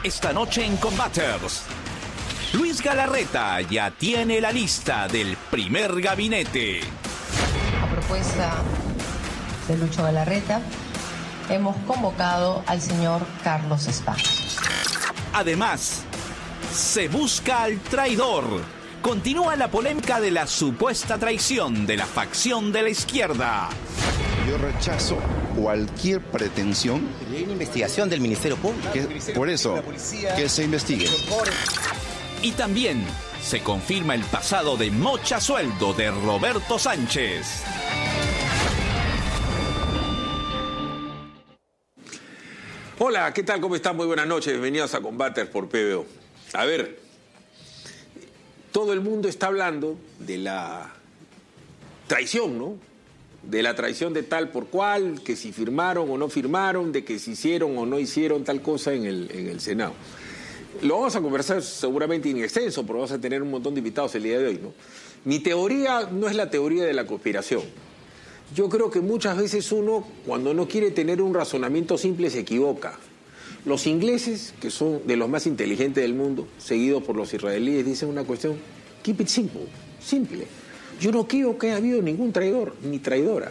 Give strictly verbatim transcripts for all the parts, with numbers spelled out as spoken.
Esta noche en Combaters, Luis Galarreta ya tiene la lista del primer gabinete. A propuesta de Lucho Galarreta, hemos convocado al señor Carlos Spa. Además, se busca al traidor. Continúa la polémica de la supuesta traición de la facción de la izquierda. Yo rechazo cualquier pretensión. Hay una investigación del Ministerio Público. Que, por eso, que se investigue. Y también se confirma el pasado de mocha sueldo de Roberto Sánchez. Hola, ¿qué tal? ¿Cómo están? Muy buenas noches. Bienvenidos a Combaters por P B O. A ver, todo el mundo está hablando de la traición, ¿no? De la traición de tal por cual, que si firmaron o no firmaron, de que si hicieron o no hicieron tal cosa en el, en el Senado. Lo vamos a conversar seguramente en extenso, porque vamos a tener un montón de invitados el día de hoy, ¿no? Mi teoría no es la teoría de la conspiración. Yo creo que muchas veces uno, cuando no quiere tener un razonamiento simple, se equivoca. Los ingleses, que son de los más inteligentes del mundo, seguidos por los israelíes, dicen una cuestión: keep it simple, simple. Yo no creo que haya habido ningún traidor ni traidora.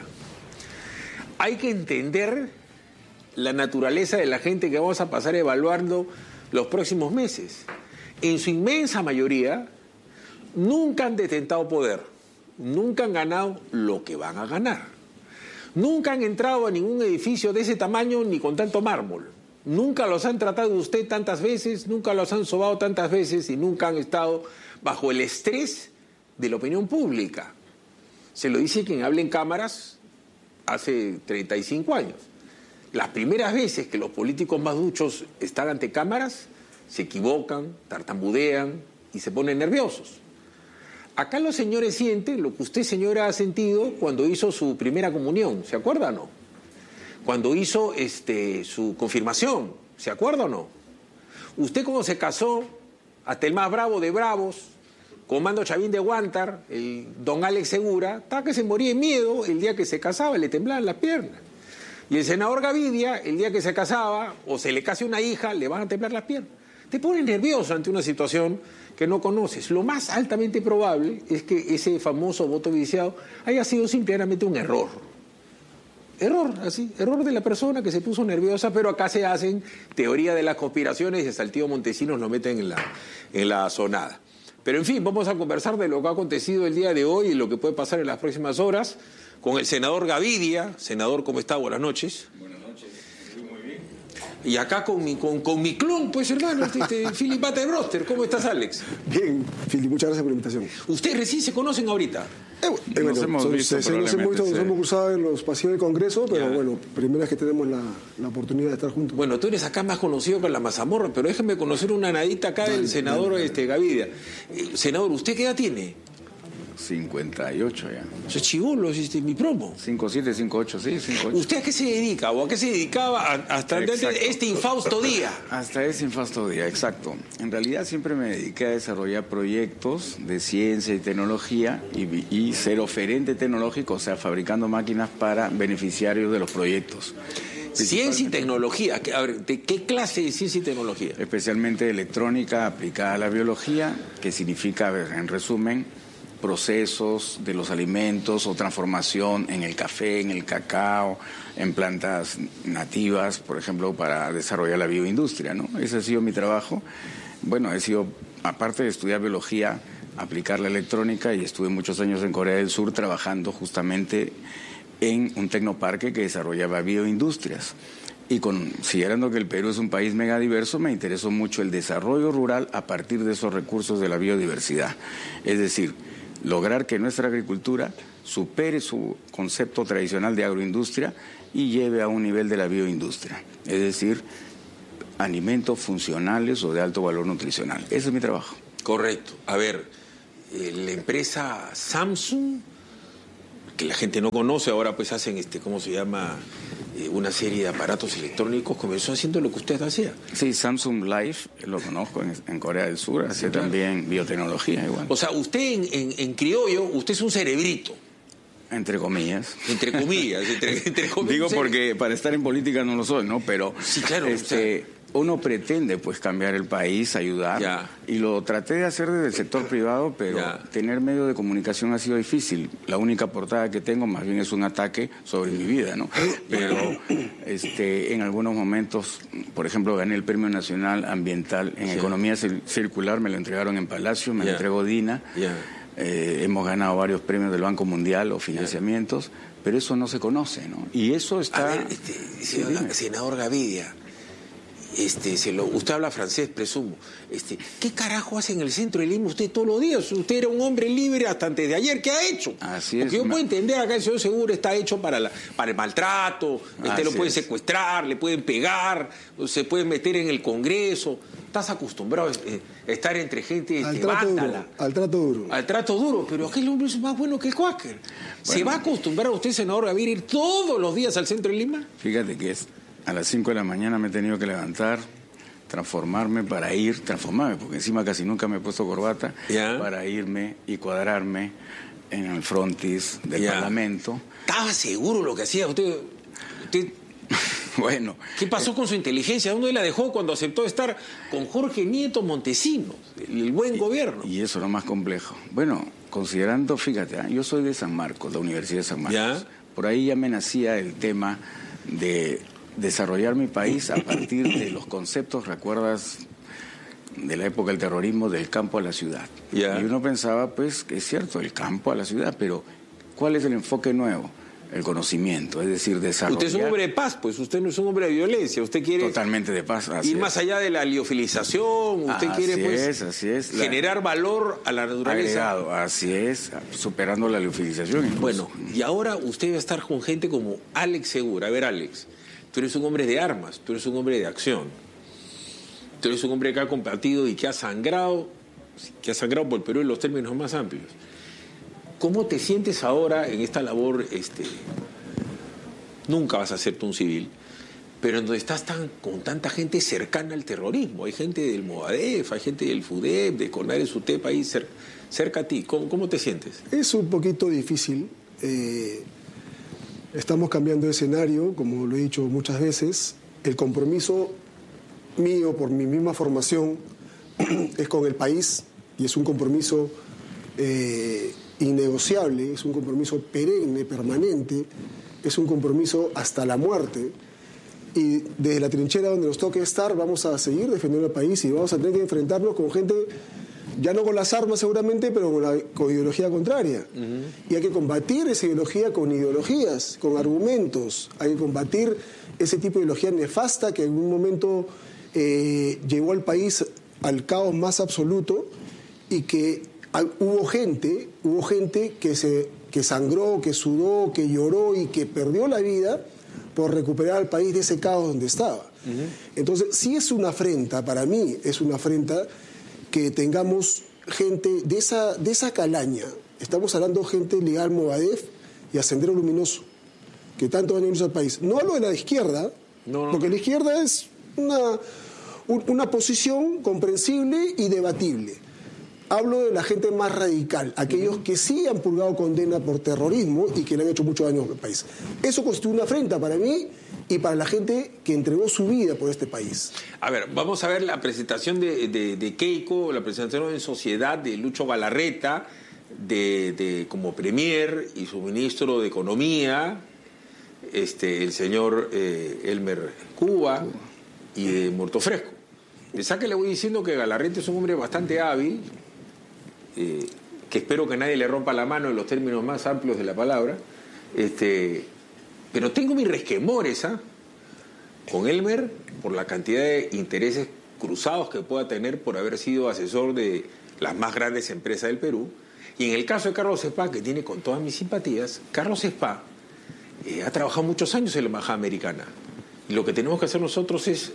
Hay que entender la naturaleza de la gente que vamos a pasar evaluando los próximos meses. En su inmensa mayoría, nunca han detentado poder, nunca han ganado lo que van a ganar. Nunca han entrado a ningún edificio de ese tamaño ni con tanto mármol. Nunca los han tratado de usted tantas veces, nunca los han sobado tantas veces y nunca han estado bajo el estrés de la opinión pública. Se lo dice quien habla en cámaras hace treinta y cinco años. Las primeras veces que los políticos más duchos están ante cámaras, se equivocan, tartamudean y se ponen nerviosos. Acá los señores sienten lo que usted, señora, ha sentido cuando hizo su primera comunión, ¿se acuerda o no? Cuando hizo este, su confirmación, ¿se acuerda o no? Usted cuando se casó, hasta el más bravo de bravos, Comando Chavín de Huántar, el don Alex Segura, estaba que se moría de miedo el día que se casaba, le temblaban las piernas. Y el senador Gavidia, el día que se casaba, o se le case una hija, le van a temblar las piernas. Te pones nervioso ante una situación que no conoces. Lo más altamente probable es que ese famoso voto viciado haya sido simplemente un error. Error, así, error de la persona que se puso nerviosa, pero acá se hacen teoría de las conspiraciones y hasta el tío Montesinos lo meten en la, en la sonada. Pero en fin, vamos a conversar de lo que ha acontecido el día de hoy y lo que puede pasar en las próximas horas con el senador Gavidia. Senador, ¿cómo está? Buenas noches. Buenas noches, estoy muy bien. Y acá con mi, con, con mi clon, pues hermano, este, este, Philip Bate-Broster. ¿Cómo estás, Alex? Bien, Philip, muchas gracias por la invitación. ¿Ustedes recién se conocen ahorita? Eh, eh, Nos hemos son, visto se, se, nos hemos visto, sí. nos hemos cruzado en los pasillos del Congreso, pero Ya. bueno, primera vez que tenemos la, la oportunidad de estar juntos. Bueno, tú eres acá más conocido que la mazamorra, pero déjame conocer una nadita acá del senador dale, dale. Este, Gavidia. Eh, senador, ¿usted qué edad tiene? cincuenta y ocho ya. Eso es chibolo, es este, mi promo. cincuenta y siete, cincuenta y ocho, sí, cincuenta y ocho. ¿Usted a qué se dedica o a qué se dedicaba a- hasta antes de Exacto. este infausto día? Hasta ese infausto día, exacto. En realidad siempre me dediqué a desarrollar proyectos de ciencia y tecnología y, y ser oferente tecnológico, o sea, fabricando máquinas para beneficiarios de los proyectos. Ciencia y tecnología. A ver, ¿de qué clase de ciencia y tecnología? Especialmente electrónica aplicada a la biología, que significa, a ver, en resumen, procesos de los alimentos o transformación en el café, en el cacao, en plantas nativas, por ejemplo, para desarrollar la bioindustria, ¿no? Ese ha sido mi trabajo. Bueno, he sido, aparte de estudiar biología, aplicar la electrónica y estuve muchos años en Corea del Sur trabajando justamente en un tecnoparque que desarrollaba bioindustrias. Y considerando que el Perú es un país megadiverso, me interesó mucho el desarrollo rural a partir de esos recursos de la biodiversidad. Es decir, lograr que nuestra agricultura supere su concepto tradicional de agroindustria y lleve a un nivel de la bioindustria. Es decir, alimentos funcionales o de alto valor nutricional. Ese es mi trabajo. Correcto. A ver, eh, la empresa Samsung, que la gente no conoce, ahora pues hacen, este, ¿cómo se llama? Eh, una serie de aparatos electrónicos, comenzó haciendo lo que usted hacía. Sí, Samsung Life, lo conozco en, en Corea del Sur, hacía Claro. también biotecnología igual. O sea, usted en, en, en criollo, usted es un cerebrito. Entre comillas. Entre comillas, entre, entre comillas. Digo porque para estar en política no lo soy, ¿no? Pero Sí, claro, este, o uno pretende pues cambiar el país, ayudar, ya. y lo traté de hacer desde el sector privado, pero ya. tener medio de comunicación ha sido difícil. La única portada que tengo más bien es un ataque sobre mi vida, ¿no? Pero este, en algunos momentos, por ejemplo, gané el Premio Nacional Ambiental en sí. Economía Circular, me lo entregaron en Palacio, me ya. lo entregó Dina, ya. eh, hemos ganado varios premios del Banco Mundial o financiamientos, ya. pero eso no se conoce, ¿no? Y eso está... A ver, este, senador, senador Gavidia, Este, se lo, usted habla francés, presumo. Este, ¿Qué carajo hace en el centro de Lima usted todos los días? Usted era un hombre libre hasta antes de ayer. ¿Qué ha hecho? Así es. Porque yo ma... puedo entender acá el señor Seguro está hecho para, la, para el maltrato. Usted lo pueden es. secuestrar, le pueden pegar, se pueden meter en el Congreso. Estás acostumbrado a estar entre gente al este, trato vándala. duro, al trato duro. Al trato duro, pero aquel hombre es más bueno que el Quaker. Bueno. ¿Se va a acostumbrar a usted, senador Gaviria, ir todos los días al centro de Lima? Fíjate que es a las cinco de la mañana me he tenido que levantar, transformarme para ir, transformarme, porque encima casi nunca me he puesto corbata, ¿Ya? para irme y cuadrarme en el frontis del ¿Ya? Parlamento. ¿Estaba seguro lo que hacía usted? usted... Bueno. ¿Qué pasó con su inteligencia? ¿Dónde la dejó cuando aceptó estar con Jorge Nieto Montesinos, el buen y, gobierno? Y eso es lo más complejo. Bueno, considerando, fíjate, ¿eh? yo soy de San Marcos, la Universidad de San Marcos. ¿Ya? Por ahí ya me nacía el tema de desarrollar mi país a partir de los conceptos, ¿recuerdas?, de la época del terrorismo, del campo a la ciudad. Yeah. Y uno pensaba, pues, que es cierto, el campo a la ciudad, pero ¿cuál es el enfoque nuevo? El conocimiento, es decir, desarrollar... Usted es un hombre de paz, pues usted no es un hombre de violencia, usted quiere... Totalmente de paz, así ir es. más allá de la liofilización, usted así quiere, pues, es, así es. La... generar valor a la naturaleza. Agregado, así es, superando la liofilización. Incluso. Bueno, y ahora usted va a estar con gente como Alex Segura. A ver, Alex, tú eres un hombre de armas, tú eres un hombre de acción. Tú eres un hombre que ha combatido y que ha sangrado, que ha sangrado por el Perú en los términos más amplios. ¿Cómo te sientes ahora en esta labor? Este, nunca vas a hacerte un civil, pero en donde estás tan, con tanta gente cercana al terrorismo. Hay gente del Movadef, hay gente del FUDEP, de CONARES, SUTEP, ahí cer, cerca a ti. ¿Cómo, ¿Cómo te sientes? Es un poquito difícil. Eh, estamos cambiando de escenario, como lo he dicho muchas veces. El compromiso mío, por mi misma formación, es con el país y es un compromiso eh, innegociable, es un compromiso perenne, permanente, es un compromiso hasta la muerte. Y desde la trinchera donde nos toque estar vamos a seguir defendiendo el país y vamos a tener que enfrentarnos con gente, ya no con las armas seguramente, pero con, la, con ideología contraria. Uh-huh. Y hay que combatir esa ideología con ideologías, con argumentos. Hay que combatir ese tipo de ideología nefasta que en un momento eh, llevó al país al caos más absoluto y que hay, hubo gente, hubo gente que, se, que sangró, que sudó, que lloró y que perdió la vida por recuperar al país de ese caos donde estaba. Uh-huh. Entonces, sí es una afrenta, para mí es una afrenta que tengamos gente de esa, de esa calaña. Estamos hablando de gente ligada al Movadef y a Sendero Luminoso, que tanto daño hizo al país. No hablo de la izquierda, no, no. porque la izquierda es una, una posición comprensible y debatible. Hablo de la gente más radical, aquellos uh-huh. que sí han purgado condena por terrorismo y que le han hecho mucho daño al país. Eso constituye una afrenta para mí y para la gente que entregó su vida por este país. A ver, vamos a ver la presentación de, de, de Keiko, la presentación en sociedad de Lucho Galarreta, de, de, como premier y su ministro de Economía, este, el señor eh, Elmer Cuba y de Muerto Fresco. De saque le voy diciendo que Galarreta es un hombre bastante hábil, eh, que espero que nadie le rompa la mano en los términos más amplios de la palabra, este, pero tengo mis resquemores ¿eh? con Elmer por la cantidad de intereses cruzados que pueda tener por haber sido asesor de las más grandes empresas del Perú. Y en el caso de Carlos Spa, que tiene con todas mis simpatías, Carlos Spa eh, ha trabajado muchos años en la embajada americana. Y lo que tenemos que hacer nosotros es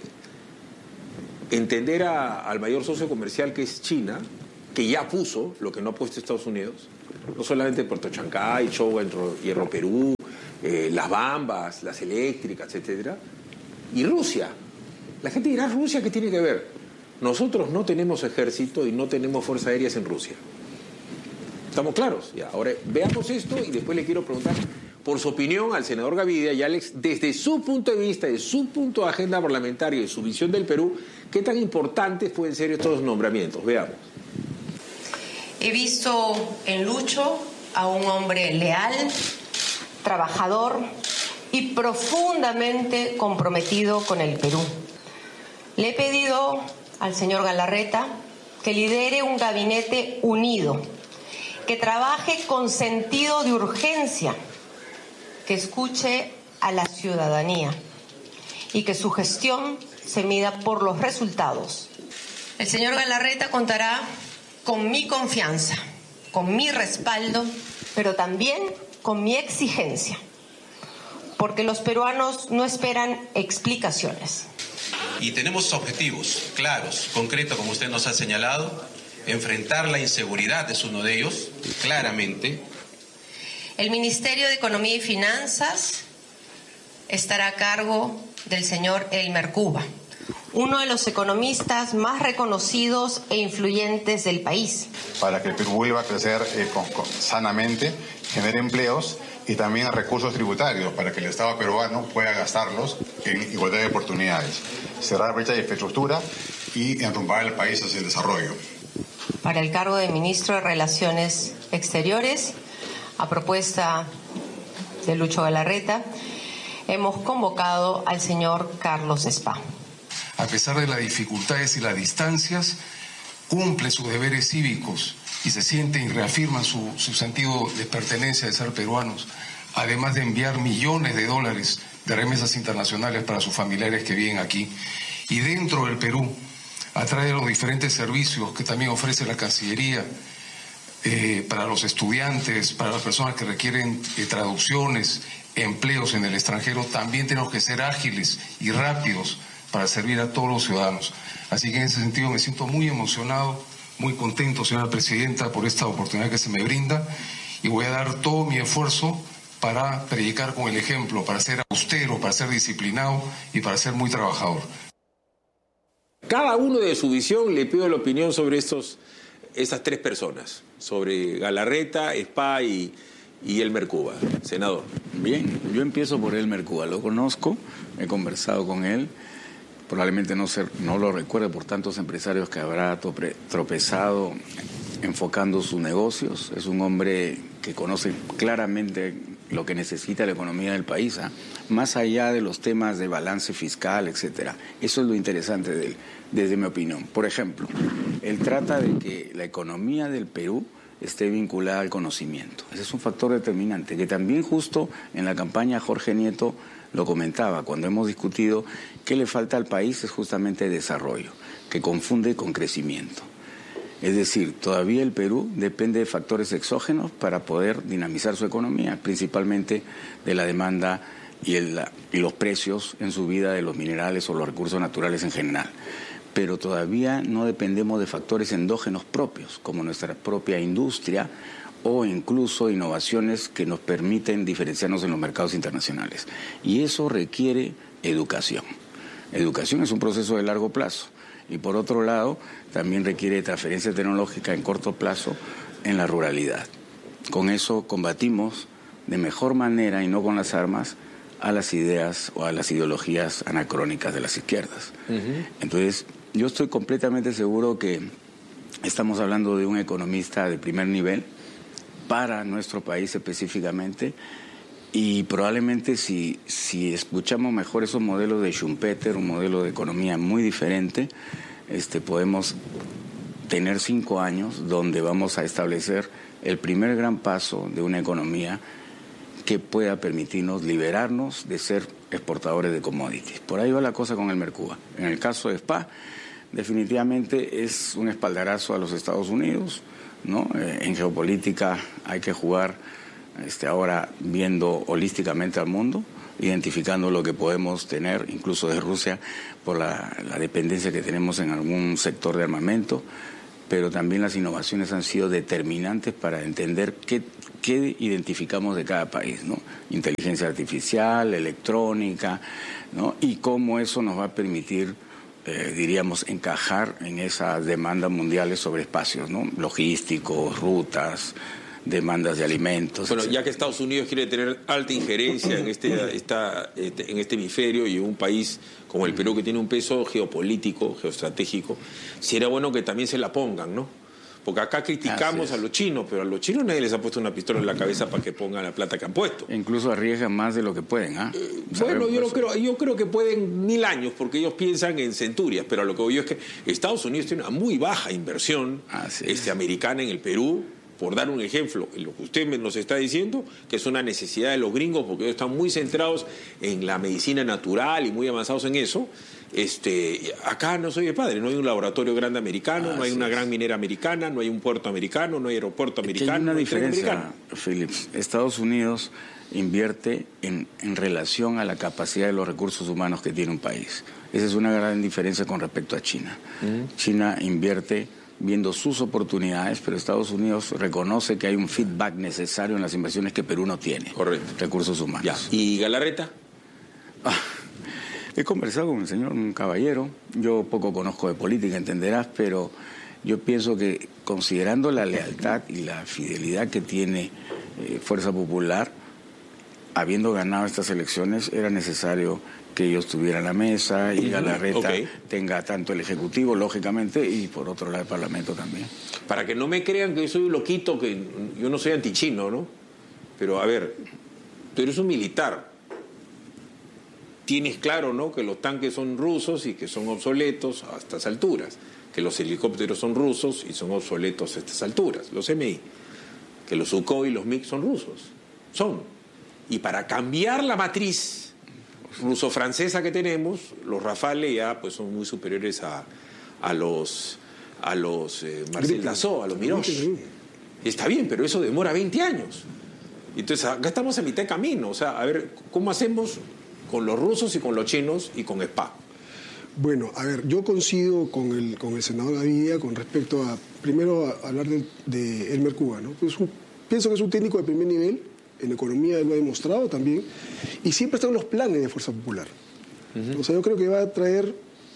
entender a, al mayor socio comercial, que es China, que ya puso lo que no ha puesto Estados Unidos, no solamente Puerto Chancay, Showa, Hierro Perú, eh, las Bambas, las eléctricas, etcétera, y Rusia. La gente dirá, ¿Rusia qué tiene que ver? Nosotros no tenemos ejército y no tenemos fuerzas aéreas en Rusia. ¿Estamos claros? Ya, ahora veamos esto y después le quiero preguntar por su opinión al senador Gavidia y Alex, desde su punto de vista, de su punto de agenda parlamentaria y de su visión del Perú, ¿qué tan importantes pueden ser estos nombramientos? Veamos. He visto en Lucho a un hombre leal, trabajador y profundamente comprometido con el Perú. Le he pedido al señor Galarreta que lidere un gabinete unido, que trabaje con sentido de urgencia, que escuche a la ciudadanía y que su gestión se mida por los resultados. El señor Galarreta contará con mi confianza, con mi respaldo, pero también con mi exigencia, porque los peruanos no esperan explicaciones. Y tenemos objetivos claros, concretos, como usted nos ha señalado. Enfrentar la inseguridad es uno de ellos, claramente. El Ministerio de Economía y Finanzas estará a cargo del señor Elmer Cuba, uno de los economistas más reconocidos e influyentes del país. Para que el Perú vuelva a crecer eh, con, con, sanamente, genere empleos y también recursos tributarios para que el Estado peruano pueda gastarlos en igualdad de oportunidades, cerrar brecha de infraestructura y enrumbar el país hacia el desarrollo. Para el cargo de Ministro de Relaciones Exteriores, a propuesta de Lucho Galarreta, hemos convocado al señor Carlos Spa. A pesar de las dificultades y las distancias, cumple sus deberes cívicos y se siente y reafirma su, su sentido de pertenencia de ser peruanos, además de enviar millones de dólares de remesas internacionales para sus familiares que viven aquí. Y dentro del Perú, atrae los diferentes servicios que también ofrece la Cancillería eh, para los estudiantes, para las personas que requieren eh, traducciones, empleos en el extranjero. También tenemos que ser ágiles y rápidos para servir a todos los ciudadanos. Así que en ese sentido me siento muy emocionado, muy contento, señora Presidenta, por esta oportunidad que se me brinda, y voy a dar todo mi esfuerzo para predicar con el ejemplo, para ser austero, para ser disciplinado y para ser muy trabajador. Cada uno de su visión le pido la opinión sobre estos, estas tres personas, sobre Galarreta, Spa y, y Elmer Cuba. Senador. Bien, yo empiezo por Elmer Cuba, lo conozco, he conversado con él, probablemente no, ser, no lo recuerde por tantos empresarios que habrá tropezado enfocando sus negocios. Es un hombre que conoce claramente lo que necesita la economía del país, ¿eh? Más allá de los temas de balance fiscal, etcétera. Eso es lo interesante de él, desde mi opinión. Por ejemplo, él trata de que la economía del Perú esté vinculada al conocimiento. Ese es un factor determinante, que también justo en la campaña Jorge Nieto lo comentaba, cuando hemos discutido qué le falta al país es justamente desarrollo, que confunde con crecimiento. Es decir, todavía el Perú depende de factores exógenos para poder dinamizar su economía, principalmente de la demanda y, el, y los precios en subida de los minerales o los recursos naturales en general. Pero todavía no dependemos de factores endógenos propios, como nuestra propia industria o incluso innovaciones que nos permiten diferenciarnos en los mercados internacionales. Y eso requiere educación. Educación es un proceso de largo plazo. Y por otro lado, también requiere transferencia tecnológica en corto plazo en la ruralidad. Con eso combatimos de mejor manera y no con las armas a las ideas o a las ideologías anacrónicas de las izquierdas. Uh-huh. Entonces, yo estoy completamente seguro que estamos hablando de un economista de primer nivel para nuestro país específicamente, y probablemente si, si escuchamos mejor esos modelos de Schumpeter, un modelo de economía muy diferente, este, podemos tener cinco años donde vamos a establecer el primer gran paso de una economía que pueda permitirnos liberarnos de ser exportadores de commodities. Por ahí va la cosa con Elmer Cuba. En el caso de Spa, definitivamente es un espaldarazo a los Estados Unidos, ¿no? Eh, en geopolítica hay que jugar este, ahora viendo holísticamente al mundo, identificando lo que podemos tener, incluso de Rusia, por la, la dependencia que tenemos en algún sector de armamento, pero también las innovaciones han sido determinantes para entender qué, qué identificamos de cada país, ¿no? Inteligencia artificial, electrónica, ¿no? Y cómo eso nos va a permitir, eh, diríamos, encajar en esas demandas mundiales sobre espacios, ¿no? Logísticos, rutas, demandas de alimentos. Bueno, etcétera. ya que Estados Unidos quiere tener alta injerencia en este, esta, en este hemisferio y en un país como el Perú que tiene un peso geopolítico, geoestratégico, sí era bueno que también se la pongan, ¿no? Porque acá criticamos a los chinos, pero a los chinos nadie les ha puesto una pistola en la cabeza para que pongan la plata que han puesto. Incluso arriesgan más de lo que pueden, ¿ah? Eh, bueno, yo, no creo, yo creo que pueden mil años, porque ellos piensan en centurias, pero lo que voy yo es que Estados Unidos tiene una muy baja inversión este, americana en el Perú. Por dar un ejemplo, lo que usted nos está diciendo, que es una necesidad de los gringos, porque ellos están muy centrados en la medicina natural y muy avanzados en eso. Este, acá no soy el padre, no hay un laboratorio grande americano, ah, no hay una es. gran minera americana, no hay un puerto americano, no hay aeropuerto americano. Hay una no hay diferencia, Phillips. Estados Unidos invierte en, en relación a la capacidad de los recursos humanos que tiene un país. Esa es una gran diferencia con respecto a China. Uh-huh. China invierte viendo sus oportunidades, pero Estados Unidos reconoce que hay un feedback necesario en las inversiones que Perú no tiene. Correcto. Recursos humanos. Ya. ¿Y Galarreta? Ah, he conversado con el señor, un caballero. Yo poco conozco de política, entenderás, pero yo pienso que considerando la lealtad y la fidelidad que tiene eh, Fuerza Popular, habiendo ganado estas elecciones, era necesario que ellos tuvieran la mesa y Galarreta okay. tenga tanto el Ejecutivo, lógicamente, y por otro lado el Parlamento también. Para que no me crean que yo soy un loquito, que yo no soy antichino, ¿no? Pero a ver, tú eres un militar. Tienes claro, ¿no?, que los tanques son rusos y que son obsoletos a estas alturas. Que los helicópteros son rusos y son obsoletos a estas alturas. Los M I. Que los Sukhoi y los MiG son rusos. Son. Y para cambiar la matriz ruso-francesa que tenemos, los Rafale ya pues son muy superiores a, a los a los eh, Marcel Dassault, a los Mirage. Está bien, pero eso demora veinte años. Entonces acá estamos a mitad de camino. O sea, a ver, ¿cómo hacemos con los rusos y con los chinos y con SPA? Bueno, a ver, yo coincido con el, con el senador Gavidia con respecto a, primero, a hablar de, de Elmer Cuba, ¿no? Pues un, pienso que es un técnico de primer nivel. En economía él lo ha demostrado también, y siempre están los planes de Fuerza Popular. Uh-huh. O sea, yo creo que va a traer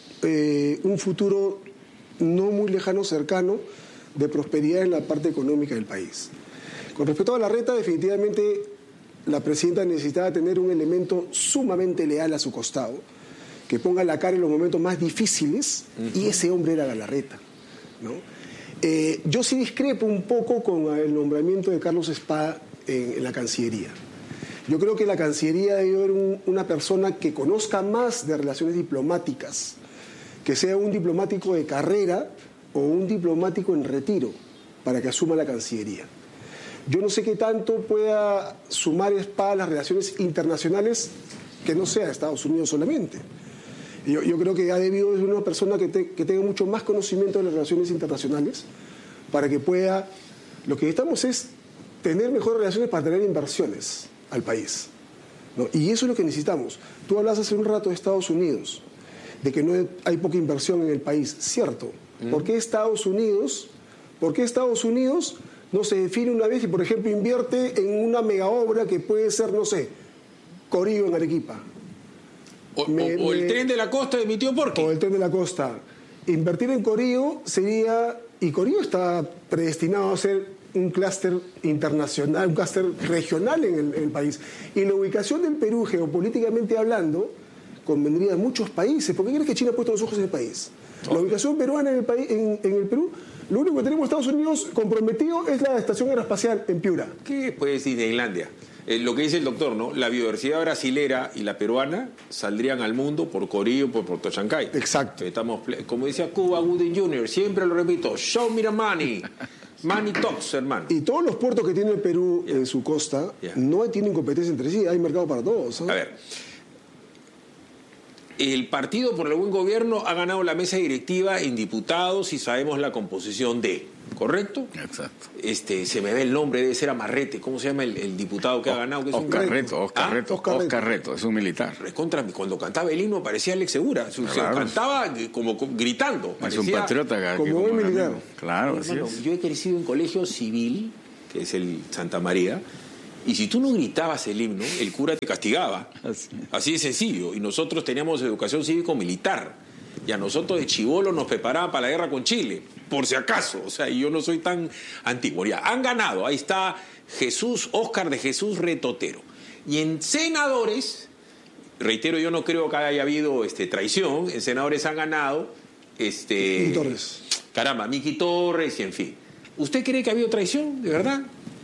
eh, un futuro no muy lejano, cercano, de prosperidad en la parte económica del país. Con respecto a Galarreta, definitivamente la presidenta necesitaba tener un elemento sumamente leal a su costado, que ponga la cara en los momentos más difíciles, uh-huh. y ese hombre era Galarreta, ¿no? Eh, yo sí discrepo un poco con el nombramiento de Carlos Spa En, en la Cancillería. Yo creo que la Cancillería debe haber un, una persona que conozca más de relaciones diplomáticas, que sea un diplomático de carrera o un diplomático en retiro, para que asuma la Cancillería. Yo no sé qué tanto pueda sumar Spa a las relaciones internacionales, que no sea Estados Unidos solamente. Yo, yo creo que ha debido ser una persona que, te, que tenga mucho más conocimiento de las relaciones internacionales, para que pueda... Lo que necesitamos es tener mejores relaciones para tener inversiones al país, ¿no? Y eso es lo que necesitamos. Tú hablas hace un rato de Estados Unidos, de que no hay poca inversión en el país. Cierto. Mm. ¿Por qué Estados Unidos, por qué Estados Unidos no se define una vez y, por ejemplo, invierte en una mega obra que puede ser, no sé, Corío en Arequipa? O, me, o, o el me, tren de la costa de mi tío Porqui. O el tren de la costa. Invertir en Corío sería... Y Corío está predestinado a ser un clúster internacional, un clúster regional en el, en el país. Y la ubicación del Perú, geopolíticamente hablando, convendría a muchos países. ¿Por qué crees que China ha puesto los ojos en el país? La ubicación peruana en el, país, en, en el Perú, lo único que tenemos Estados Unidos comprometido es la estación aeroespacial en Piura. ¿Qué puede decir de Islandia? Eh, lo que dice el doctor, ¿no? La biodiversidad brasilera y la peruana saldrían al mundo por Corío, por Puerto Chancay. Exacto. Estamos, como decía Cuba Gooding junior, siempre lo repito, show me the money. Money talks, hermano. Y todos los puertos que tiene el Perú yeah. en su costa yeah. no tienen competencia entre sí, hay mercado para todos, ¿eh? A ver, el Partido por el Buen Gobierno ha ganado la mesa directiva en diputados y sabemos la composición de, ¿correcto? Exacto. Este, se me ve el nombre, debe ser Amarrete. ¿Cómo se llama el, el diputado que o, ha ganado? Que es Oscar un... Reto, Oscar ¿Ah? Reto, Oscar, Oscar Reto, es un militar. Recontra, cuando cantaba el himno parecía Alex Segura, o sea, claro. cantaba como gritando. Parecía, es un patriota. Como un militar. Claro, así bueno, es. Yo he crecido en colegio civil, que es el Santa María, y si tú no gritabas el himno, el cura te castigaba. Así, Así de sencillo. Y nosotros teníamos educación cívico-militar. Y a nosotros de chibolo nos preparaban para la guerra con Chile, por si acaso. O sea, yo no soy tan antiguo. Ya, han ganado. Ahí está Jesús, Óscar de Jesús Retotero. Y en senadores, reitero, yo no creo que haya habido este, traición. En senadores han ganado... Este, Miki Torres. Caramba, Miki Torres y en fin. ¿Usted cree que ha habido traición, de verdad?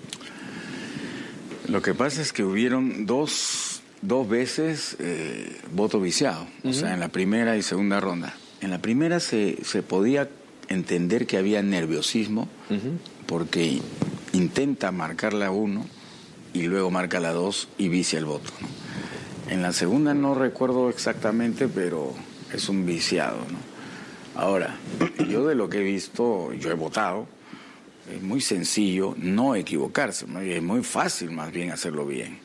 Lo que pasa es que hubieron dos, dos veces eh, voto viciado, uh-huh. o sea, en la primera y segunda ronda. En la primera se, se podía entender que había nerviosismo, uh-huh. porque intenta marcar la uno y luego marca la dos y vicia el voto, ¿no? En la segunda no recuerdo exactamente, pero es un viciado, ¿no? Ahora, yo de lo que he visto, yo he votado. Es muy sencillo no equivocarse, es muy fácil más bien hacerlo bien.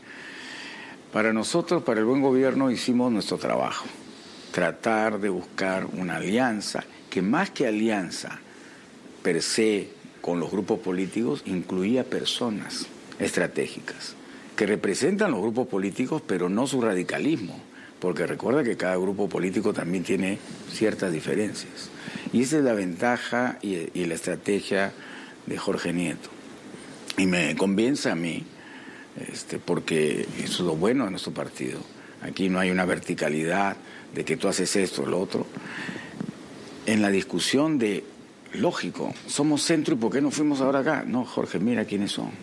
Para nosotros, para el buen gobierno, hicimos nuestro trabajo. Tratar de buscar una alianza, que más que alianza per se con los grupos políticos, incluía personas estratégicas, que representan los grupos políticos, pero no su radicalismo, porque recuerda que cada grupo político también tiene ciertas diferencias. Y esa es la ventaja y, y la estrategia de Jorge Nieto. Y me convence a mí, este, porque eso es lo bueno de nuestro partido. Aquí no hay una verticalidad de que tú haces esto o lo otro. En la discusión de, lógico, somos centro y ¿por qué no fuimos ahora acá? No, Jorge, mira quiénes son.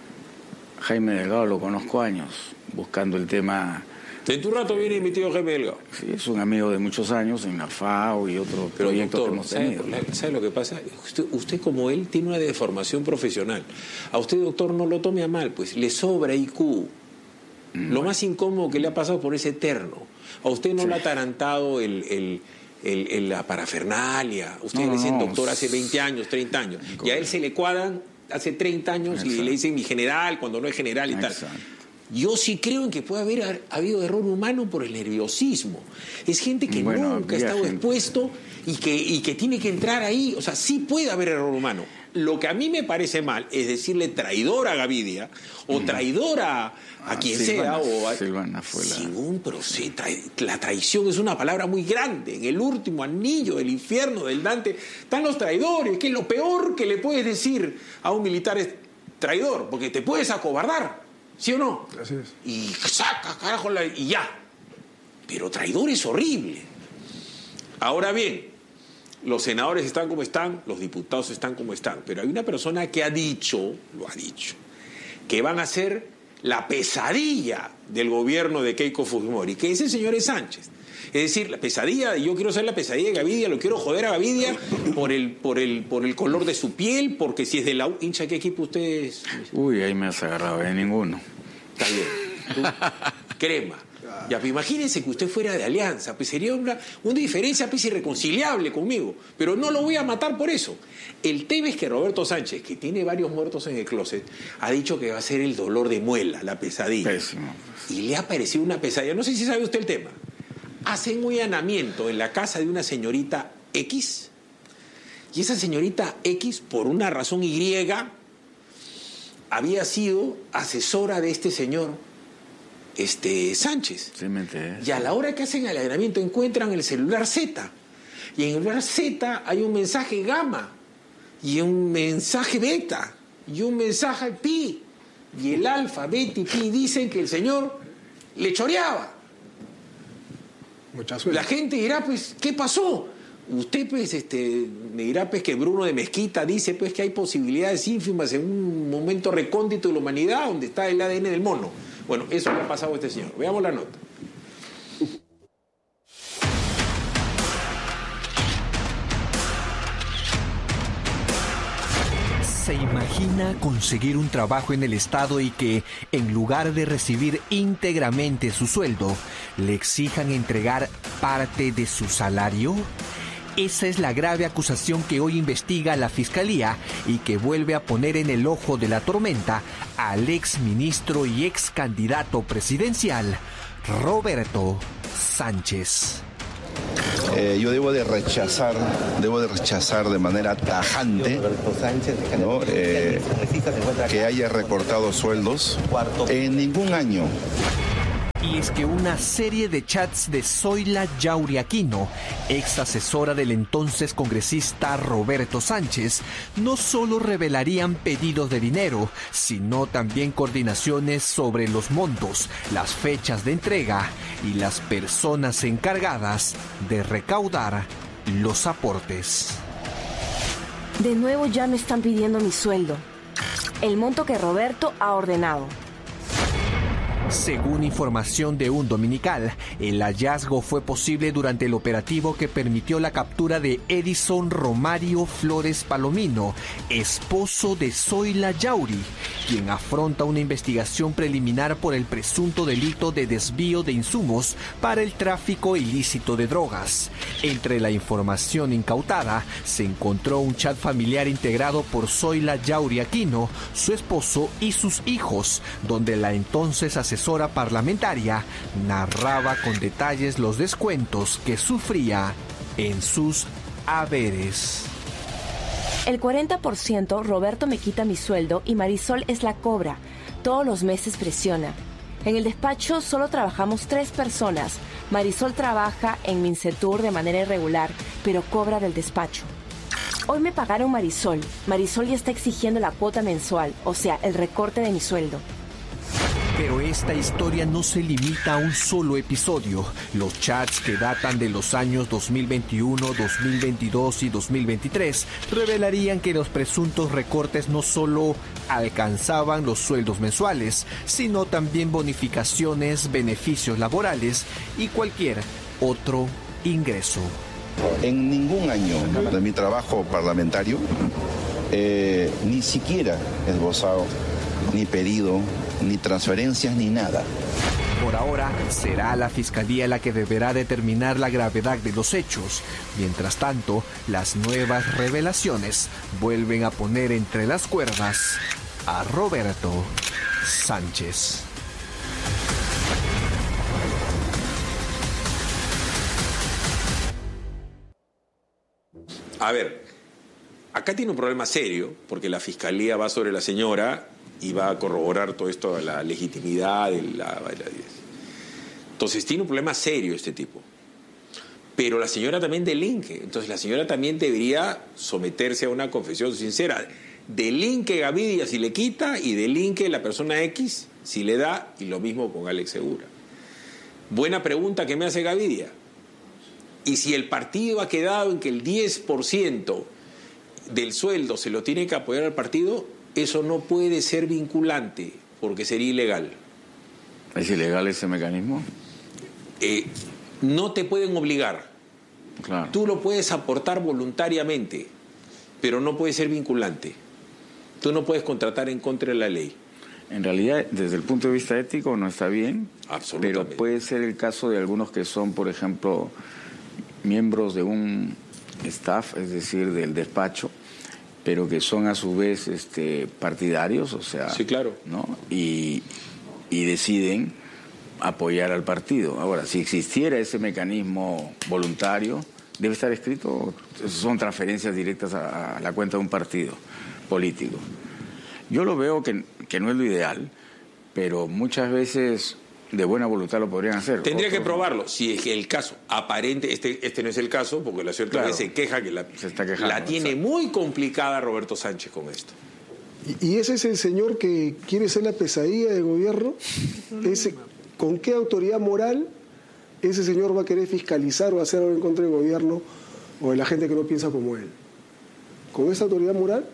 Jaime Delgado lo conozco años, buscando el tema... En tu rato viene mi tío Jaime Delgado. Sí, es un amigo de muchos años en la FAO y otros Pero, proyectos doctor, que hemos ¿sabe, tenido. ¿sabe lo que pasa? Usted, usted, como él, tiene una deformación profesional. A usted, doctor, no lo tome a mal, pues le sobra I Q. Mm, lo bueno. más incómodo que le ha pasado por ese terno. A usted no sí. le ha atarantado el, el, el, el, la parafernalia. Usted no, le dicen no, doctor hace veinte años, treinta años. Correcto. Y a él se le cuadran hace treinta años. Exacto. Y le dicen mi general cuando no es general y Exacto. tal. Yo sí creo en que puede haber habido error humano por el nerviosismo. Es gente que bueno, nunca ha estado gente. expuesto y que, y que tiene que entrar ahí. O sea, sí puede haber error humano. Lo que a mí me parece mal es decirle traidor a Gavidia o traidor a, a ah, quien Silvana, sea. O a, Silvana fue la... Sin un proceso. La traición es una palabra muy grande. En el último anillo del infierno del Dante están los traidores, que es lo peor que le puedes decir a un militar es traidor, porque te puedes acobardar. ¿Sí o no? Así es. Y saca, carajo, la, y ya. Pero traidor es horrible. Ahora bien, los senadores están como están, los diputados están como están. Pero hay una persona que ha dicho, lo ha dicho, que van a ser la pesadilla del gobierno de Keiko Fujimori, que ese señor es Sánchez. Es decir, la pesadilla, yo quiero ser la pesadilla de Gavidia, lo quiero joder a Gavidia por el, por el, por el color de su piel, porque si es de la U, hincha, ¿qué equipo ustedes? Uy, ahí me has agarrado, de ninguno. Está bien. ¿Tú? Crema. Ya, pues imagínense que usted fuera de Alianza, pues sería una, una diferencia pues irreconciliable conmigo, pero no lo voy a matar por eso. El tema es que Roberto Sánchez, que tiene varios muertos en el closet, ha dicho que va a ser el dolor de muela, la pesadilla. Pésimo. Y le ha parecido una pesadilla. No sé si sabe usted el tema. Hacen un allanamiento en la casa de una señorita X, y esa señorita X, por una razón Y, había sido asesora de este señor este Sánchez. Sí, me enteré. Y a la hora que hacen el allanamiento encuentran el celular Z, y en el celular Z hay un mensaje gamma, y un mensaje beta, y un mensaje pi, y el alfa, beta y pi dicen que el señor le choreaba. Mucha suerte. La gente dirá, pues, ¿qué pasó? Usted, pues, este, me dirá, pues, que Bruno de Mezquita dice, pues, que hay posibilidades ínfimas en un momento recóndito de la humanidad donde está el A D N del mono. Bueno, eso le ha pasado a este señor. Veamos la nota. ¿Se imagina conseguir un trabajo en el Estado y que, en lugar de recibir íntegramente su sueldo, le exijan entregar parte de su salario? Esa es la grave acusación que hoy investiga la Fiscalía y que vuelve a poner en el ojo de la tormenta al ex ministro y ex candidato presidencial, Roberto Sánchez. Eh, yo debo de rechazar, debo de rechazar de manera tajante, ¿no? eh, que haya recortado sueldos en ningún año. Y es que una serie de chats de Zoila Yauri Aquino, ex asesora del entonces congresista Roberto Sánchez, no solo revelarían pedidos de dinero, sino también coordinaciones sobre los montos, las fechas de entrega y las personas encargadas de recaudar los aportes. De nuevo ya me están pidiendo mi sueldo, el monto que Roberto ha ordenado. Según información de un dominical, el hallazgo fue posible durante el operativo que permitió la captura de Edison Romario Flores Palomino, esposo de Zoila Yauri, quien afronta una investigación preliminar por el presunto delito de desvío de insumos para el tráfico ilícito de drogas. Entre la información incautada se encontró un chat familiar integrado por Zoila Yauri Aquino, su esposo y sus hijos, donde la entonces asesora parlamentaria narraba con detalles los descuentos que sufría en sus haberes. El cuarenta por ciento Roberto me quita mi sueldo y Marisol es la cobra. Todos los meses presiona. En el despacho solo trabajamos tres personas. Marisol trabaja en Mincetur de manera irregular, pero cobra del despacho. Hoy me pagaron Marisol. Marisol ya está exigiendo la cuota mensual, o sea, el recorte de mi sueldo. Pero esta historia no se limita a un solo episodio. Los chats que datan de los años dos mil veintiuno, dos mil veintidós y dos mil veintitrés revelarían que los presuntos recortes no solo alcanzaban los sueldos mensuales, sino también bonificaciones, beneficios laborales y cualquier otro ingreso. En ningún año de mi trabajo parlamentario, eh, ni siquiera esbozado, ni pedido, ni transferencias, ni nada. Por ahora, será la Fiscalía la que deberá determinar la gravedad de los hechos. Mientras tanto, las nuevas revelaciones vuelven a poner entre las cuerdas a Roberto Sánchez. A ver, acá tiene un problema serio, porque la Fiscalía va sobre la señora y va a corroborar todo esto, la legitimidad de la, la... Entonces tiene un problema serio este tipo. Pero la señora también delinque. Entonces la señora también debería someterse a una confesión sincera. Delinque Gavidia si le quita y delinque la persona X si le da, y lo mismo con Alex Segura. Buena pregunta que me hace Gavidia. Y si el partido ha quedado en que el diez por ciento del sueldo se lo tiene que apoyar al partido, eso no puede ser vinculante, porque sería ilegal. ¿Es ilegal ese mecanismo? Eh, no te pueden obligar. Claro. Tú lo puedes aportar voluntariamente, pero no puede ser vinculante. Tú no puedes contratar en contra de la ley. En realidad, desde el punto de vista ético no está bien. Absolutamente. Pero puede ser el caso de algunos que son, por ejemplo, miembros de un staff, es decir, del despacho, pero que son a su vez este, partidarios, o sea, sí, claro, ¿no? Y, y deciden apoyar al partido. Ahora, si existiera ese mecanismo voluntario, debe estar escrito, son transferencias directas a, a la cuenta de un partido político. Yo lo veo que, que no es lo ideal, pero muchas veces de buena voluntad lo podrían hacer. Tendría Otros, que probarlo. Si es que el caso aparente, este, este no es el caso, porque la señora claro, se queja que la, se está quejando, la tiene exacto. muy complicada Roberto Sánchez con esto. ¿Y, y ese es el señor que quiere ser la pesadilla del gobierno? Ese, ¿con qué autoridad moral ese señor va a querer fiscalizar o hacer algo en contra del gobierno o de la gente que no piensa como él? ¿Con esa autoridad moral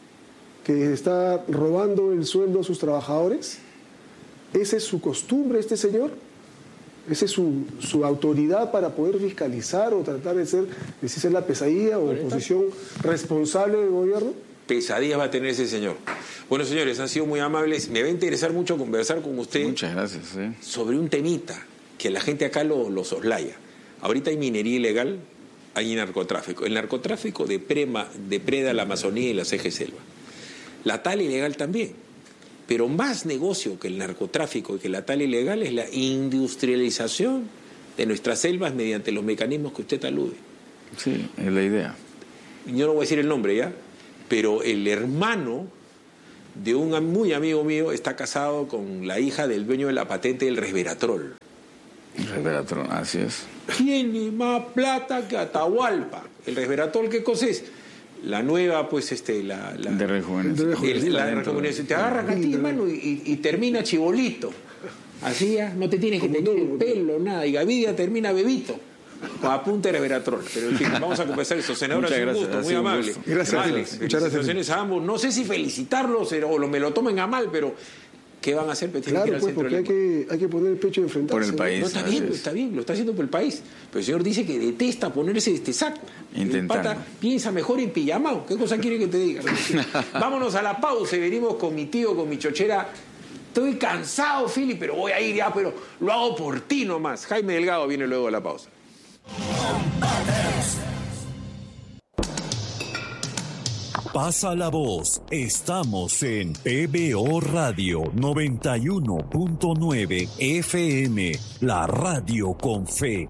que está robando el sueldo a sus trabajadores? ¿Esa es su costumbre, este señor? ¿Esa es su, su autoridad para poder fiscalizar o tratar de ser, de ser la pesadilla o oposición responsable del gobierno? Pesadillas va a tener ese señor. Bueno, señores, han sido muy amables. Me va a interesar mucho conversar con usted. Muchas gracias. ¿eh? Sobre un temita que la gente acá lo, lo soslaya. Ahorita hay minería ilegal, hay narcotráfico. El narcotráfico deprema, depreda la Amazonía y la C G Selva. La tala ilegal también. Pero más negocio que el narcotráfico y que la tala ilegal es la industrialización de nuestras selvas mediante los mecanismos que usted alude. Sí, es la idea. Yo no voy a decir el nombre ya, pero el hermano de un muy amigo mío, está casado con la hija del dueño de la patente del resveratrol. Resveratrol, así es. Tiene más plata que Atahualpa. El resveratrol, ¿qué cosa es? La nueva, pues, este, la... la de rejuvenecimiento. La de rejuvenecimiento. Te agarran a ti, hermano, y, y termina chibolito. Así ya, no te tienes que tener el pelo, nada. Y Gavidia termina bebito. A punta de resveratrol. Pero en fin, vamos a conversar eso. Senadora, es un gusto, muy amable. Gracias, vale, muchas gracias. A ambos. No sé si felicitarlos o me lo tomen a mal, pero ¿qué van a hacer? Claro, pues, porque hay que, hay que poner el pecho y enfrentarse. Por el país. No, está bien, es. está bien, lo está haciendo por el país. Pero el señor dice que detesta ponerse este saco. Intentando. El pata piensa mejor en pijamao. ¿Qué cosa quiere que te diga? Vámonos a la pausa y venimos con mi tío, con mi chochera. Estoy cansado, Philly, pero voy a ir ya, pero lo hago por ti nomás. Jaime Delgado viene luego de la pausa. Pasa la voz, estamos en P B O Radio noventa y uno punto nueve F M, la radio con fe.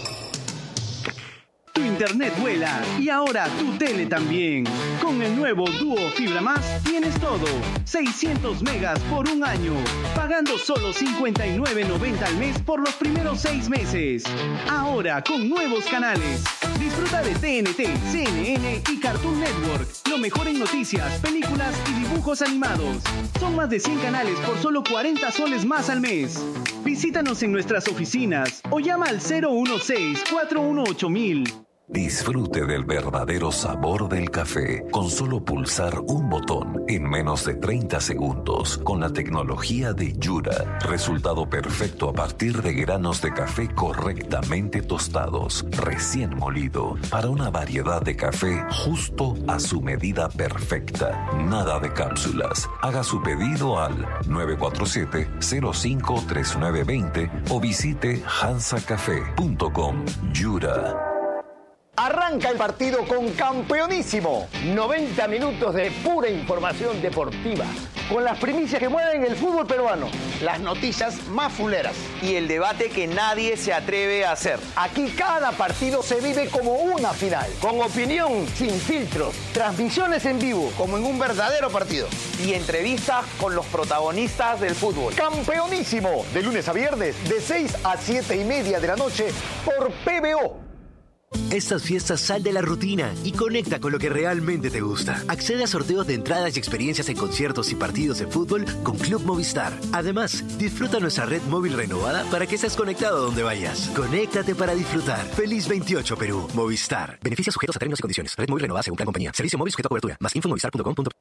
Tu internet vuela y ahora tu tele también. Con el nuevo Duo Fibra Más tienes todo. seiscientos megas por un año, pagando solo cincuenta y nueve noventa al mes por los primeros seis meses. Ahora con nuevos canales. Disfruta de T N T, C N N y Cartoon Network. Lo mejor en noticias, películas y dibujos animados. Son más de cien canales por solo cuarenta soles más al mes. Visítanos en nuestras oficinas o llama al cero uno seis, cuatro uno ocho mil. Disfrute del verdadero sabor del café con solo pulsar un botón en menos de treinta segundos con la tecnología de Yura. Resultado perfecto a partir de granos de café correctamente tostados, recién molido, para una variedad de café justo a su medida perfecta. Nada de cápsulas. Haga su pedido al nueve cuatro siete, cero cinco tres nueve dos cero o visite hansa café punto com. Yura. Arranca el partido con Campeonísimo. noventa minutos de pura información deportiva. Con las primicias que mueven el fútbol peruano. Las noticias más fuleras. Y el debate que nadie se atreve a hacer. Aquí cada partido se vive como una final. Con opinión, sin filtros. Transmisiones en vivo, como en un verdadero partido. Y entrevistas con los protagonistas del fútbol. Campeonísimo. De lunes a viernes, de seis a siete y media de la noche, por P B O. Estas fiestas sal de la rutina y conecta con lo que realmente te gusta. Accede a sorteos de entradas y experiencias en conciertos y partidos de fútbol con Club Movistar. Además, disfruta nuestra red móvil renovada para que estés conectado donde vayas. Conéctate para disfrutar. Feliz veintiocho Perú. Movistar. Beneficios sujetos a términos y condiciones. Red móvil renovada según plan compañía. Servicio móvil sujeto a cobertura. Más info en movistar punto com punto pe.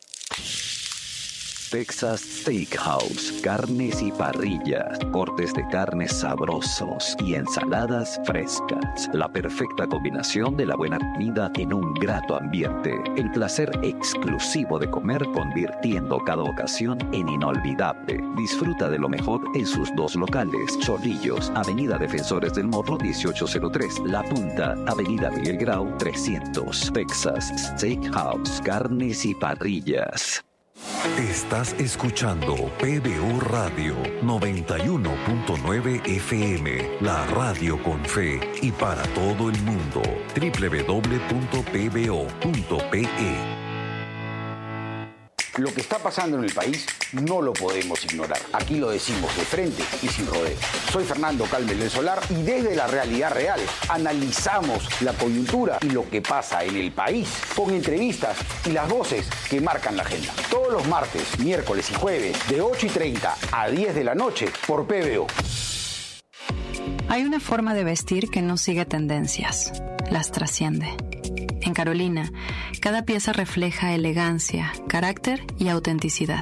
Texas Steakhouse, carnes y parrillas, cortes de carnes sabrosos y ensaladas frescas. La perfecta combinación de la buena comida en un grato ambiente. El placer exclusivo de comer convirtiendo cada ocasión en inolvidable. Disfruta de lo mejor en sus dos locales. Chorrillos, Avenida Defensores del Morro dieciocho cero tres. La Punta, Avenida Miguel Grau trescientos. Texas Steakhouse, carnes y parrillas. Estás escuchando P B O Radio noventa y uno punto nueve F M, la radio con fe y para todo el mundo. doble u doble u doble u punto p b o punto p e. Lo que está pasando en el país no lo podemos ignorar. Aquí lo decimos de frente y sin rodeos. Soy Fernando Calmes del Solar y desde la realidad real analizamos la coyuntura y lo que pasa en el país con entrevistas y las voces que marcan la agenda. Todos los martes, miércoles y jueves de ocho y treinta a diez de la noche por P B O. Hay una forma de vestir que no sigue tendencias, las trasciende. En Carolina, cada pieza refleja elegancia, carácter y autenticidad.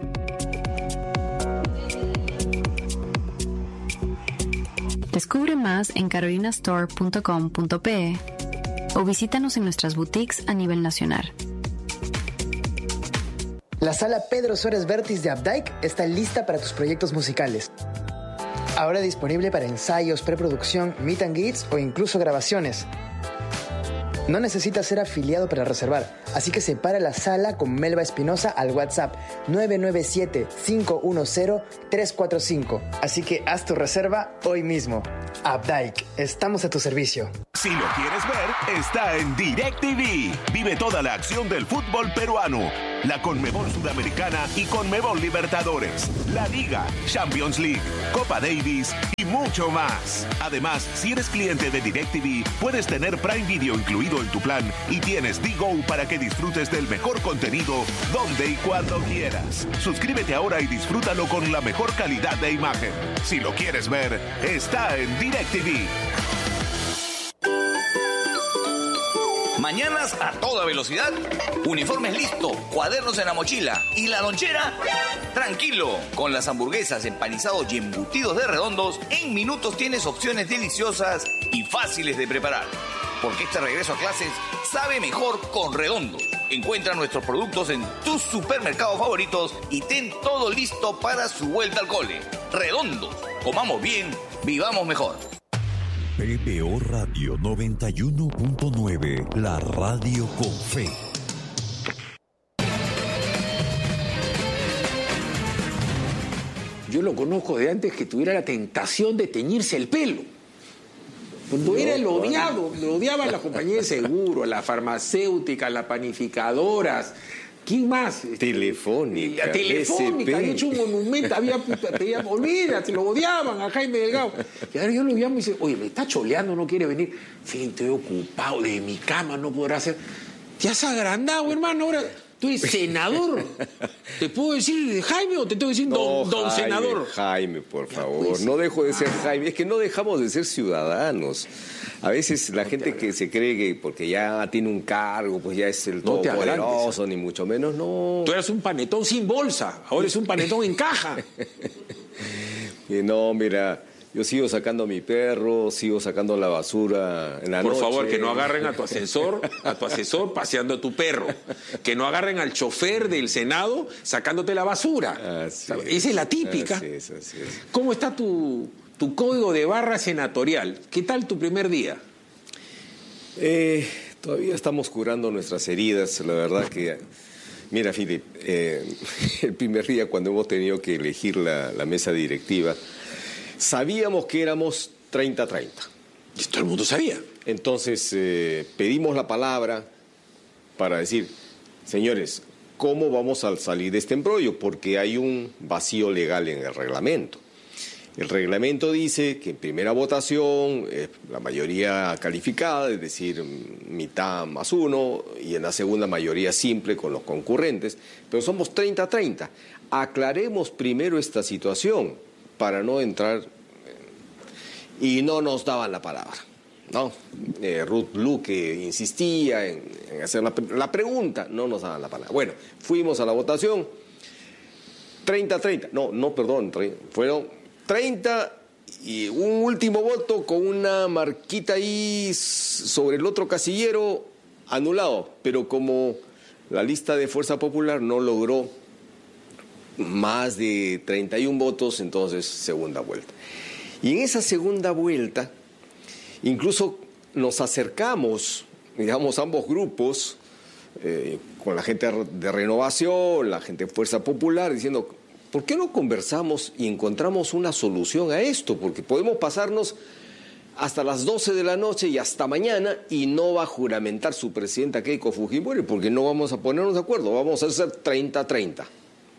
Descubre más en carolina store punto com punto pe e o visítanos en nuestras boutiques a nivel nacional. La sala Pedro Suárez Vértiz de Updike está lista para tus proyectos musicales. Ahora disponible para ensayos, preproducción, meet and greets o incluso grabaciones. No necesitas ser afiliado para reservar, así que separa la sala con Melba Espinosa al WhatsApp nueve nueve siete, cinco uno cero, tres cuatro cinco. Así que haz tu reserva hoy mismo. Updike, estamos a tu servicio. Si lo quieres ver, está en DirecTV. Vive toda la acción del fútbol peruano, la Conmebol Sudamericana y Conmebol Libertadores, la Liga, Champions League, Copa Davis y mucho más. Además, si eres cliente de DirecTV, puedes tener Prime Video incluido en tu plan y tienes D-Go para que disfrutes del mejor contenido donde y cuando quieras. Suscríbete ahora y disfrútalo con la mejor calidad de imagen. Si lo quieres ver, está en DirecTV. Mañanas a toda velocidad, uniformes listo, cuadernos en la mochila y la lonchera, tranquilo. Con las hamburguesas, empanizados y embutidos de Redondos, en minutos tienes opciones deliciosas y fáciles de preparar. Porque este regreso a clases sabe mejor con Redondos. Encuentra nuestros productos en tus supermercados favoritos y ten todo listo para su vuelta al cole. Redondos, comamos bien, vivamos mejor. P B O Radio noventa y uno punto nueve, la radio con fe. Yo lo conozco de antes que tuviera la tentación de teñirse el pelo. Cuando no, era el odiado, lo odiaban las compañías de seguro, las farmacéuticas, las panificadoras. ¿Quién más? Telefónica. La Telefónica, había hecho un monumento, había, había olvídate, lo odiaban a Jaime Delgado. Y ahora yo lo llamo y dice, oye, me está choleando, no quiere venir. Sí, estoy ocupado, de mi cama no podrá hacer. Te has agrandado, hermano, ahora tú eres senador. ¿Te puedo decir Jaime o te tengo que decir don, no, don Jaime, senador? Jaime, por favor, pues, no dejo de ser ah. Jaime. Es que no dejamos de ser ciudadanos. A veces la gente que se cree que porque ya tiene un cargo, pues ya es el No te todopoderoso, agrandes. ni mucho menos, no. Tú eras un panetón sin bolsa, ahora es un panetón en caja. Y no, mira, yo sigo sacando a mi perro, sigo sacando la basura en la Por noche. favor, que no agarren a tu asesor, a tu asesor paseando a tu perro. Que no agarren al chofer del Senado sacándote la basura. Así Esa es, es la típica. Así es, así es. ¿Cómo está tu, tu código de barra senatorial? ¿Qué tal tu primer día? Eh, todavía estamos curando nuestras heridas, la verdad que... Mira, Philip, eh, el primer día cuando hemos tenido que elegir la, la mesa directiva, sabíamos que éramos treinta treinta. Y todo el mundo sabía. Entonces eh, pedimos la palabra para decir, señores, ¿cómo vamos a salir de este embrollo? Porque hay un vacío legal en el reglamento. El reglamento dice que en primera votación eh, la mayoría calificada, es decir, mitad más uno, y en la segunda mayoría simple con los concurrentes, pero somos treinta treinta. Aclaremos primero esta situación para no entrar... Eh, y no nos daban la palabra, ¿no? Eh, Ruth Blue, que insistía en, en hacer la, la pregunta, no nos daban la palabra. Bueno, fuimos a la votación, treinta treinta, no, no, perdón, fueron... treinta y un último voto con una marquita ahí sobre el otro casillero anulado, pero como la lista de Fuerza Popular no logró más de treinta y un votos, entonces segunda vuelta. Y en esa segunda vuelta incluso nos acercamos, digamos, ambos grupos, eh, con la gente de Renovación, la gente de Fuerza Popular, diciendo... ¿Por qué no conversamos y encontramos una solución a esto? Porque podemos pasarnos hasta las doce de la noche y hasta mañana y no va a juramentar su presidenta Keiko Fujimori porque no vamos a ponernos de acuerdo, vamos a hacer treinta treinta.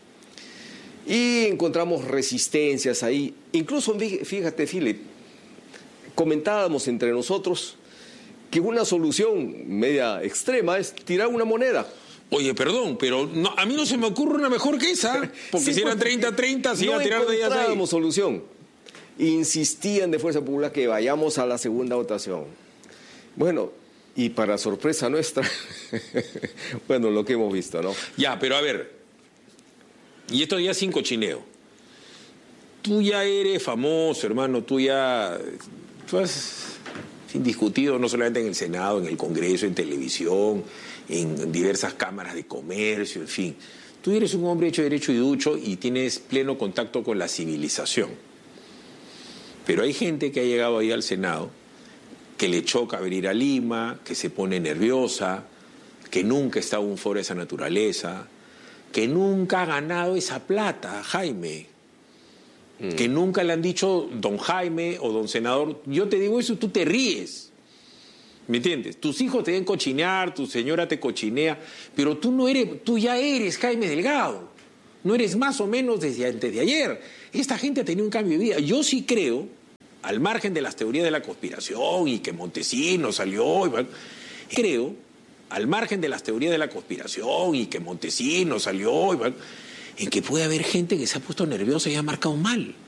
Y encontramos resistencias ahí. Incluso, fíjate, Philip, comentábamos entre nosotros que una solución media extrema es tirar una moneda. Oye, perdón, pero no, a mí no se me ocurre una mejor que esa, porque sí, si eran treinta treinta, se iba a tirar de ellas ahí. No encontrábamos solución. Insistían de Fuerza Popular que vayamos a la segunda votación. Bueno, y para sorpresa nuestra, bueno, lo que hemos visto, ¿no? Ya, pero a ver, y esto ya sin cochineo. Tú ya eres famoso, hermano, tú ya... Tú has indiscutido no solamente en el Senado, en el Congreso, en televisión... en diversas cámaras de comercio, en fin. Tú eres un hombre hecho derecho y ducho y tienes pleno contacto con la civilización. Pero hay gente que ha llegado ahí al Senado que le choca venir a Lima, que se pone nerviosa, que nunca ha estado en un foro de esa naturaleza, que nunca ha ganado esa plata, Jaime. Mm. Que nunca le han dicho don Jaime o don senador. Yo te digo eso, tú te ríes. ¿Me entiendes? Tus hijos te deben cochinear, tu señora te cochinea, pero tú no eres, tú ya eres Jaime Delgado. No eres más o menos desde antes de ayer. Esta gente ha tenido un cambio de vida. Yo sí creo, al margen de las teorías de la conspiración y que Montesinos salió, y, creo, al margen de las teorías de la conspiración y que Montesinos salió, y, en que puede haber gente que se ha puesto nerviosa y ha marcado mal.